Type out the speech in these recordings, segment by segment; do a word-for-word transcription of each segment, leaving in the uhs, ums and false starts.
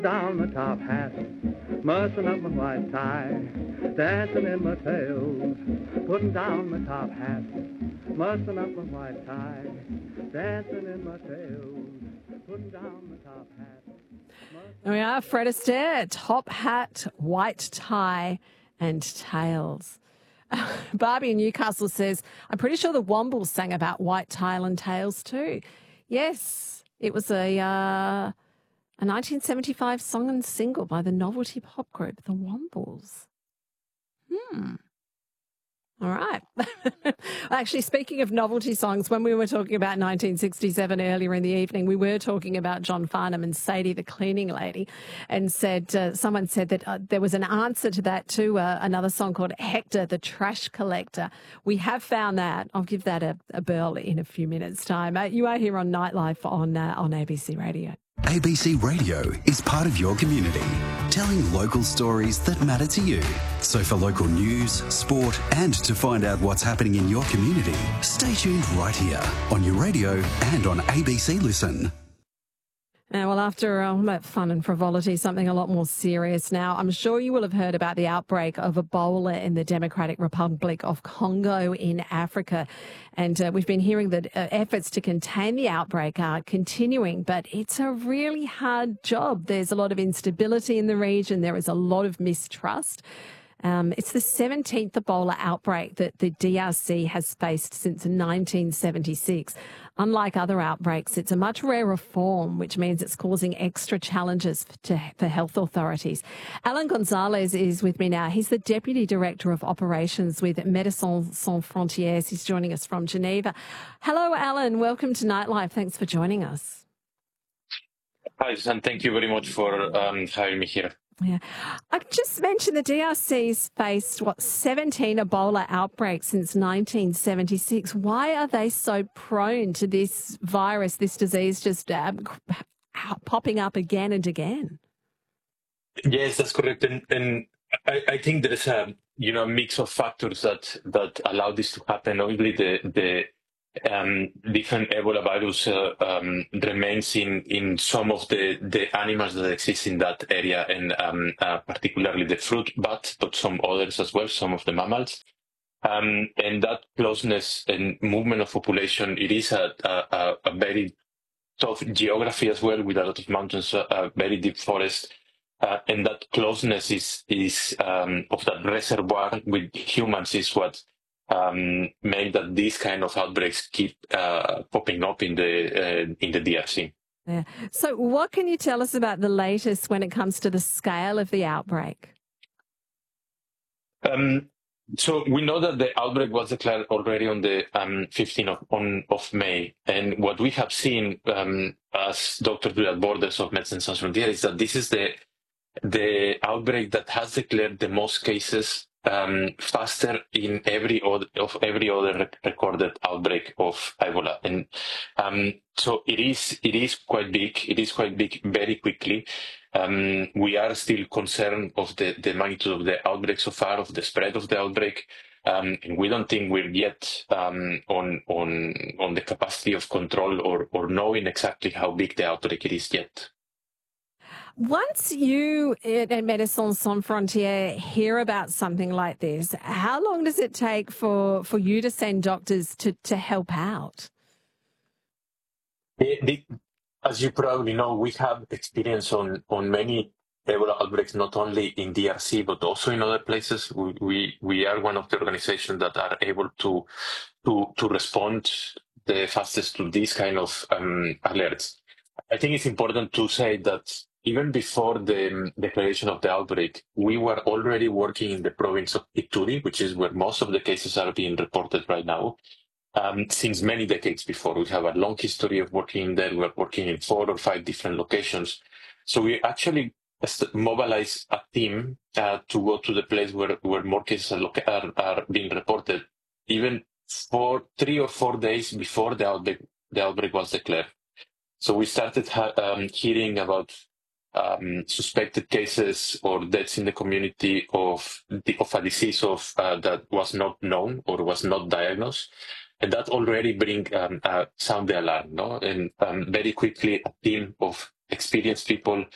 Down my top hat, mussing up my white tie, dancing in my tails, putting down my top hat, mussing up my white tie, dancing in my tails, putting down my top hat. There we are, Fred Astaire, top hat, white tie and tails. Barbie in Newcastle says, I'm pretty sure the Wombles sang about white tie and tails too. Yes, it was a... Uh, A nineteen seventy-five song and single by the novelty pop group, the Wombles. Hmm. All right. Actually, speaking of novelty songs, when we were talking about nineteen sixty-seven earlier in the evening, we were talking about John Farnham and Sadie the cleaning lady, and said uh, someone said that uh, there was an answer to that to uh, another song called Hector the Trash Collector. We have found that. I'll give that a, a burl in a few minutes' time. Uh, you are here on Nightlife on uh, on A B C Radio. A B C Radio is part of your community, telling local stories that matter to you. So for local news, sport and to find out what's happening in your community, stay tuned right here on your radio and on A B C Listen. Now, well, after all that fun and frivolity, something a lot more serious now. I'm sure you will have heard about the outbreak of Ebola in the Democratic Republic of Congo in Africa. And uh, we've been hearing that uh, efforts to contain the outbreak are continuing, but it's a really hard job. There's a lot of instability in the region. There is a lot of mistrust. Um, it's the seventeenth Ebola outbreak that the D R C has faced since nineteen seventy-six. Unlike other outbreaks, it's a much rarer form, which means it's causing extra challenges for, to, for health authorities. Alan Gonzalez is with me now. He's the Deputy Director of Operations with Médecins Sans Frontières. He's joining us from Geneva. Hello, Alan. Welcome to Nightlife. Thanks for joining us. Hi, Susan. Thank you very much for um, having me here. Yeah. I just mentioned the D R C's faced, what, seventeen Ebola outbreaks since nineteen seventy-six. Why are they so prone to this virus, this disease just uh, popping up again and again? Yes, that's correct. And, and I, I think there's a you know mix of factors that, that allow this to happen. Obviously, the, the um, different Ebola virus uh, um, remains in, in some of the, the animals that exist in that area, and um, uh, particularly the fruit bat, but some others as well, some of the mammals. Um, and that closeness and movement of population, it is a, a, a very tough geography as well, with a lot of mountains, a, a very deep forest. Uh, and that closeness is, is um, of that reservoir with humans is what Um, made that these kind of outbreaks keep uh, popping up in the uh, in the D R C. Yeah. So what can you tell us about the latest when it comes to the scale of the outbreak? Um, so we know that the outbreak was declared already on the um, fifteenth of, on, of May. And what we have seen um, as Doctors Without Borders of Médecins Sans Frontières is that this is the the outbreak that has declared the most cases Um, faster in every other of every other rec- recorded outbreak of Ebola, and um, so it is it is quite big. It is quite big very quickly. Um, we are still concerned of the, the magnitude of the outbreak so far, of the spread of the outbreak, um, and we don't think we're yet um, on on on the capacity of control or or knowing exactly how big the outbreak it is yet. Once you at Médecins Sans Frontières hear about something like this, how long does it take for, for you to send doctors to, to help out? The, the, as you probably know, we have experience on, on many Ebola outbreaks, not only in D R C, but also in other places. We, we, we are one of the organizations that are able to, to, to respond the fastest to these kind of um, alerts. I think it's important to say that even before the declaration of the outbreak, we were already working in the province of Ituri, which is where most of the cases are being reported right now, um, since many decades before. We have a long history of working there. We're working in four or five different locations. So we actually mobilized a team uh, to go to the place where, where more cases are, are, are being reported, even for three or four days before the outbreak, the outbreak was declared. So we started ha- um, hearing about Um, suspected cases or deaths in the community of the, of a disease of uh, that was not known or was not diagnosed, and that already bring um, uh, sound the alarm, no? And um, very quickly, a team of experienced people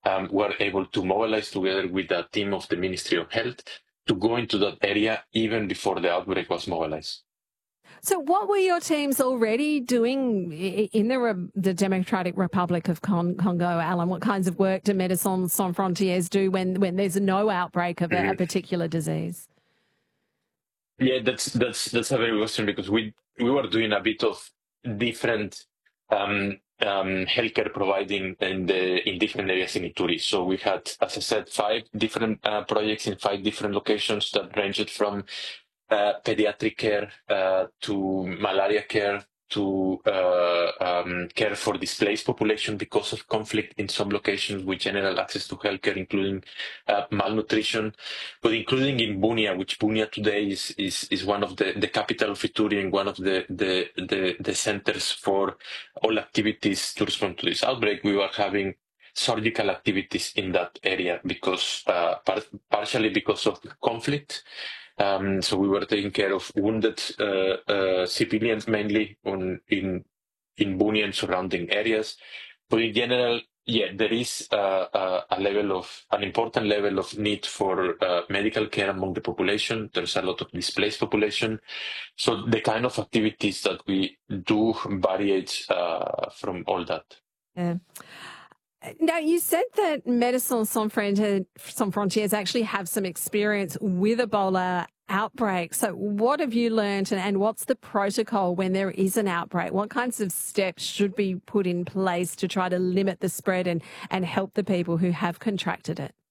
um, were able to mobilize together with a team of the Ministry of Health to go into that area even before the outbreak was mobilized. So what were your teams already doing in the, the Democratic Republic of Congo, Alan? What kinds of work do Médecins Sans Frontières do when, when there's no outbreak of a, mm-hmm. a particular disease? Yeah, that's that's that's a very good question, because we we were doing a bit of different um, um, healthcare providing in the in different areas in Ituri. So we had, as I said, five different uh, projects in five different locations that ranged from uh, pediatric care uh, to malaria care to uh, um, care for displaced population because of conflict in some locations with general access to healthcare, including uh, malnutrition, but including in Bunia, which Bunia today is is, is one of the, the capital of Ituri and one of the, the, the, the centers for all activities to respond to this outbreak. We were having surgical activities in that area because uh, par- partially because of conflict. Um, so we were taking care of wounded uh, uh, civilians, mainly on, in in Bunia and surrounding areas. But in general, yeah, there is uh, uh, a level of an important level of need for uh, medical care among the population. There's a lot of displaced population. So the kind of activities that we do varies uh, from all that. Yeah. Now, you said that Médecins Sans Frontières actually have some experience with Ebola outbreak. So what have you learned, and what's the protocol when there is an outbreak? What kinds of steps should be put in place to try to limit the spread and, and help the people who have contracted it?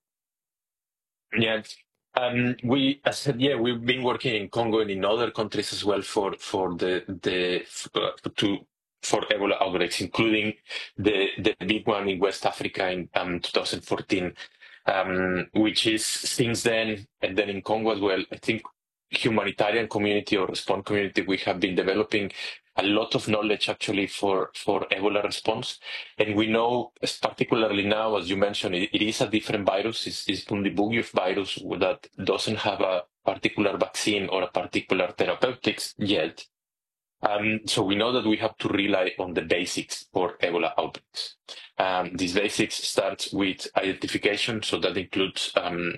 Yeah. Um, we, as I said, yeah, we've been working in Congo and in other countries as well for, for the, the, uh, to, for Ebola outbreaks, including the, the big one in West Africa in um, two thousand fourteen, um, which is since then, and then in Congo as well, I think humanitarian community or response community, we have been developing a lot of knowledge actually for, for Ebola response. And we know, particularly now, as you mentioned, it, it is a different virus. It's, it's Bundibugyo virus that doesn't have a particular vaccine or a particular therapeutics yet. Um, so we know that we have to rely on the basics for Ebola outbreaks. Um, these basics start with identification, so that includes um,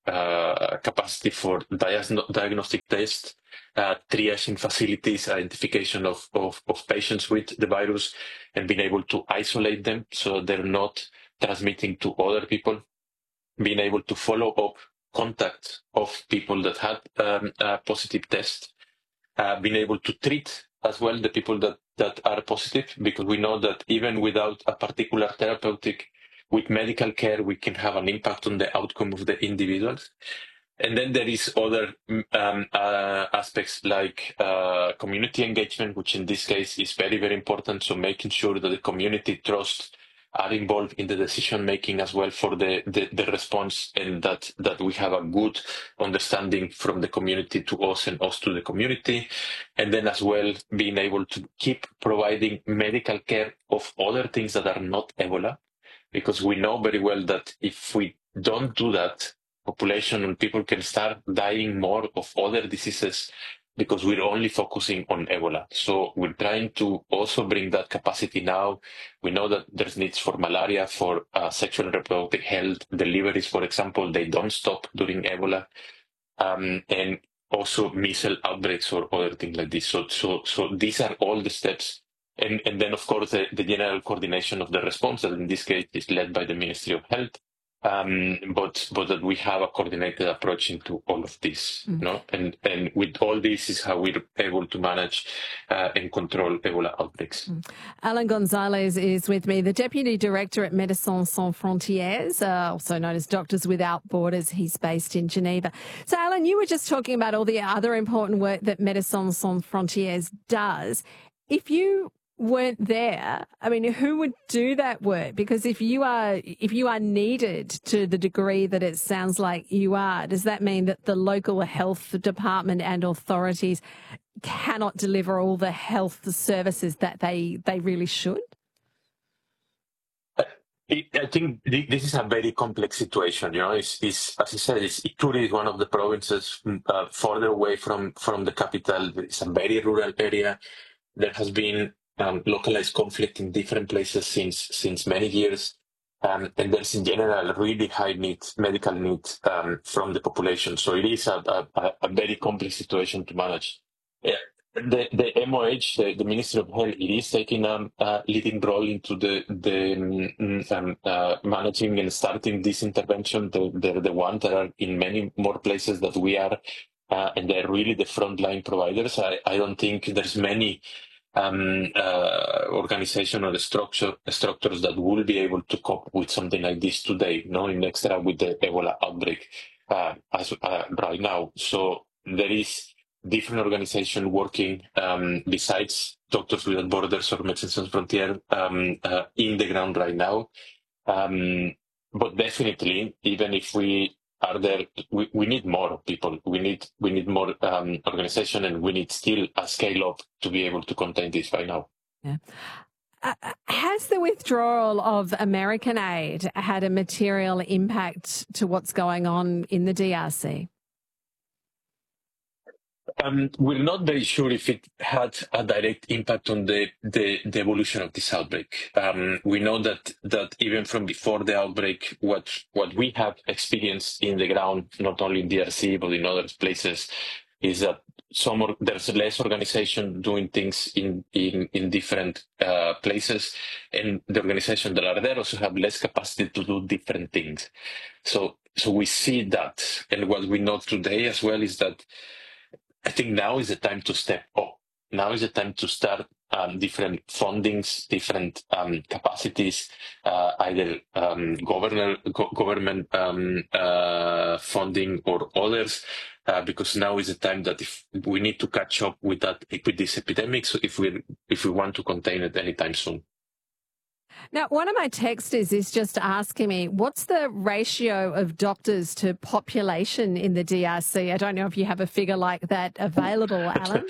uh, capacity for diagno- diagnostic tests, uh, triaging facilities, identification of, of, of patients with the virus, and being able to isolate them so they're not transmitting to other people, being able to follow up contact of people that had um, a positive test, uh, being able to treat as well the people that, that are positive, because we know that even without a particular therapeutic, with medical care, we can have an impact on the outcome of the individuals. And then there is other um, uh, aspects like uh, community engagement, which in this case is very, very important. So making sure that the community trusts are involved in the decision making as well for the, the, the response, and that, that we have a good understanding from the community to us and us to the community. And then as well being able to keep providing medical care of other things that are not Ebola, because we know very well that if we don't do that, population and people can start dying more of other diseases because we're only focusing on Ebola. So we're trying to also bring that capacity now. We know that there's needs for malaria, for uh, sexual and reproductive health, deliveries, for example, they don't stop during Ebola, um, and also measles outbreaks or other things like this. So, so, so these are all the steps. And, and then, of course, the, the general coordination of the response, that in this case is led by the Ministry of Health. Um, but but that we have a coordinated approach into all of this, mm. no? And and with all this is how we're able to manage uh, and control Ebola outbreaks. Mm. Alan Gonzalez is with me, the Deputy Director at Médecins Sans Frontières, uh, also known as Doctors Without Borders. He's based in Geneva. So, Alan, you were just talking about all the other important work that Médecins Sans Frontières does. If you weren't there, I mean, who would do that work? Because if you are if you are needed to the degree that it sounds like you are, does that mean that the local health department and authorities cannot deliver all the health services that they, they really should? I think this is a very complex situation. You know, it's, it's as I said, it's, Ituri is one of the provinces uh, further away from, from the capital. It's a very rural area. There has been Um, localized conflict in different places since since many years. Um, and there's in general really high needs, medical needs um, from the population. So it is a, a, a very complex situation to manage. Yeah. The, the M O H, the, the Ministry of Health, it is taking a, a leading role into the, the um, uh, managing and starting this intervention. The, they're the ones that are in many more places that we are, uh, and they're really the frontline providers. I, I don't think there's many um, uh, organization or structure structures that will be able to cope with something like this today, no, in extra with the Ebola outbreak uh, as uh, right now. So there is different organization working um, besides Doctors Without Borders or Médecins Sans Frontières um, uh, in the ground right now. Um, but definitely, even if we are there, we, we need more people. We need we need more um, organization, and we need still a scale up to be able to contain this right now. Yeah. Uh, has the withdrawal of American aid had a material impact to what's going on in the D R C? Um, we're not very sure if it had a direct impact on the, the, the evolution of this outbreak. Um, we know that that even from before the outbreak, what what we have experienced in the ground, not only in D R C but in other places, is that some or, there's less organization doing things in in, in different uh, places, and the organizations that are there also have less capacity to do different things. So so we see that, and what we know today as well is that I think now is the time to step up. Now is the time to start um, different fundings, different um, capacities, uh, either um, governor, go- government um, uh, funding or others, uh, because now is the time that if we need to catch up with that with this epidemic, so if we if we want to contain it anytime soon. Now, one of my texters is just asking me, what's the ratio of doctors to population in the D R C? I don't know if you have a figure like that available, Alan.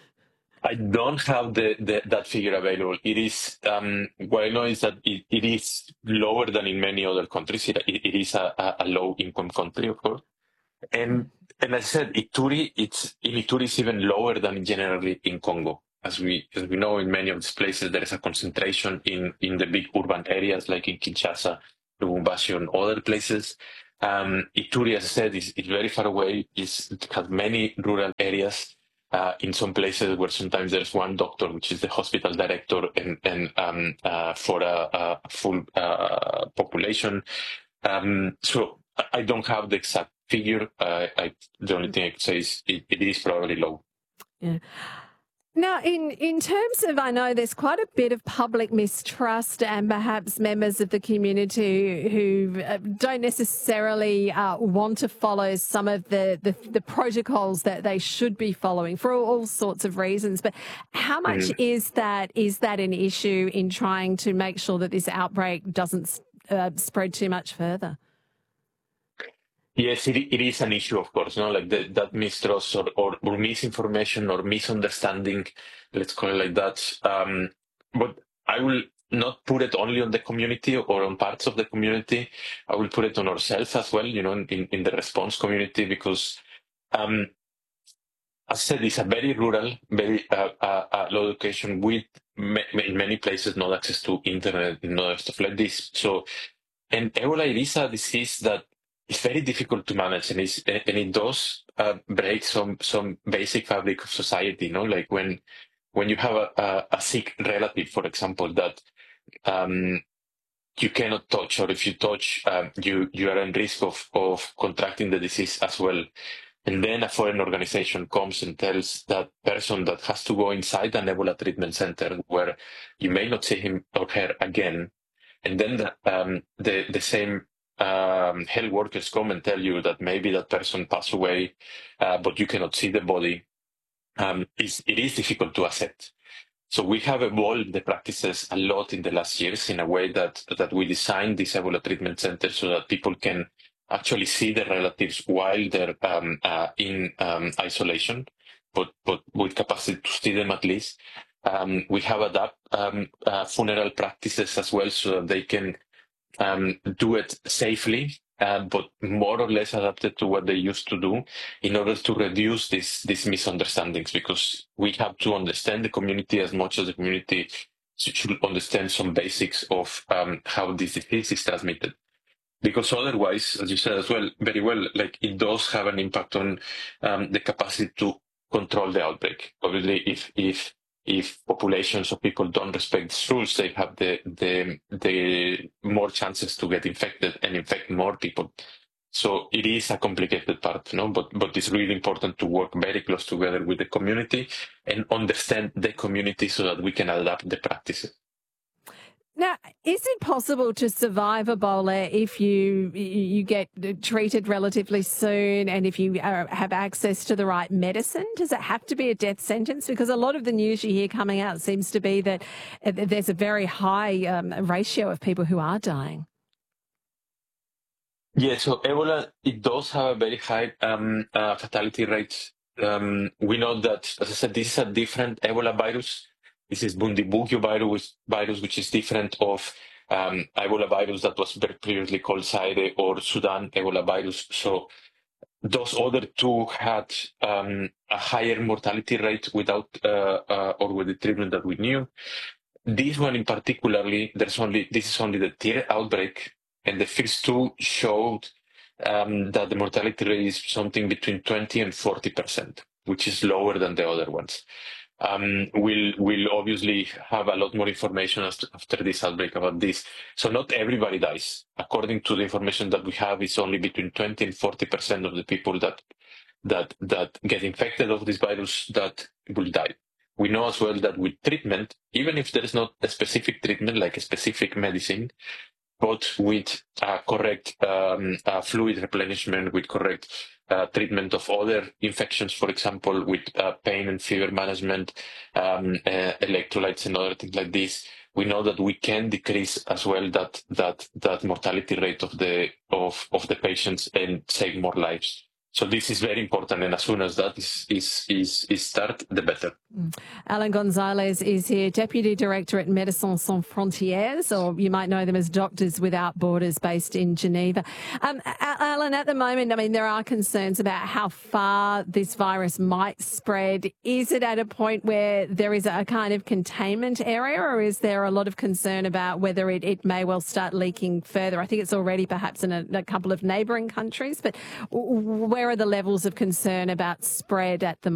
I don't have the, the that figure available. It is um, what I know is that it, it is lower than in many other countries. It, it is a, a low income country, of course, and and as I said, Ituri, it's in Ituri is even lower than generally in Congo. As we as we know, in many of these places, there is a concentration in, in the big urban areas, like in Kinshasa, Lubumbashi, and other places. Um, Ituri, as I said, is, is very far away. It's, it has many rural areas. Uh, in some places where sometimes there's one doctor, which is the hospital director, and, and um, uh, for a, a full uh, population. Um, so I don't have the exact figure. Uh, I, the only thing I could say is it, it is probably low. Yeah. Now, in, in terms of, I know there's quite a bit of public mistrust and perhaps members of the community who don't necessarily uh, want to follow some of the, the, the protocols that they should be following for all, all sorts of reasons. But how much mm. is that is that an issue in trying to make sure that this outbreak doesn't uh, spread too much further? Yes, it, it is an issue, of course, no, like the, that mistrust or, or, or misinformation or misunderstanding, let's call it like that. Um, but I will not put it only on the community or on parts of the community. I will put it on ourselves as well, you know, in, in the response community, because, um, as I said, it's a very rural, very uh, uh, uh, low education with ma- in many places not access to internet and other stuff like this. So, and Ebola, it is a disease that it's very difficult to manage, and, it's, and it does uh, break some some basic fabric of society. You know, like when when you have a, a, a sick relative, for example, that um, you cannot touch, or if you touch, um, you you are in risk of of contracting the disease as well. And then a foreign organization comes and tells that person that has to go inside an Ebola treatment center where you may not see him or her again, and then the um, the, the same. Um, health workers come and tell you that maybe that person passed away, uh, but you cannot see the body. Um, it's, it is difficult to accept. So we have evolved the practices a lot in the last years in a way that that we designed this Ebola treatment center so that people can actually see their relatives while they're um, uh, in um, isolation, but but with capacity to see them at least. Um, we have adapt um, uh, funeral practices as well, so that they can Um, do it safely, uh, but more or less adapted to what they used to do in order to reduce this, these misunderstandings, because we have to understand the community as much as the community should understand some basics of um, how this disease is transmitted. Because otherwise, as you said as well, very well, like it does have an impact on um, the capacity to control the outbreak. Obviously, if if if populations of people don't respect these rules, they have the the the more chances to get infected and infect more people. So it is a complicated part, no? But but it's really important to work very close together with the community and understand the community so that we can adapt the practices. Now, is it possible to survive Ebola if you you get treated relatively soon and if you are, have access to the right medicine? Does it have to be a death sentence? Because a lot of the news you hear coming out seems to be that there's a very high um, ratio of people who are dying. Yeah, so Ebola, it does have a very high um, uh, fatality rate. Um, we know that, as I said, this is a different Ebola virus. This is Bundibugyo virus, virus, which is different of um, Ebola virus that was very previously called Zaire or Sudan Ebola virus. So those other two had um, a higher mortality rate without uh, uh, or with the treatment that we knew. This one in particularly, there's only this is only the third outbreak. And the first two showed um, that the mortality rate is something between twenty and forty percent, which is lower than the other ones. Um, we'll, we'll obviously have a lot more information after this outbreak about this. So not everybody dies. According to the information that we have, it's only between twenty and forty percent of the people that, that, that get infected of this virus that will die. We know as well that with treatment, even if there is not a specific treatment, like a specific medicine, but with uh, correct um, uh, fluid replenishment, with correct uh, treatment of other infections, for example, with uh, pain and fever management, um, uh, electrolytes and other things like this, we know that we can decrease as well that that that mortality rate of the of of the patients and save more lives. So this is very important, and as soon as that is is is, is start, the better. Mm. Alan Gonzalez is here, Deputy Director at Médecins Sans Frontières, or you might know them as Doctors Without Borders, based in Geneva. Um, Alan, at the moment, I mean, there are concerns about how far this virus might spread. Is it at a point where there is a kind of containment area, or is there a lot of concern about whether it, it may well start leaking further? I think it's already perhaps in a, a couple of neighbouring countries, but where are the levels of concern about spread at the moment?